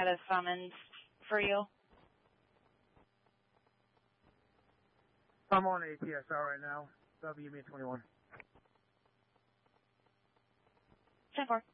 had a summons for you? I'm on APSR right now. WME 21. 10-4.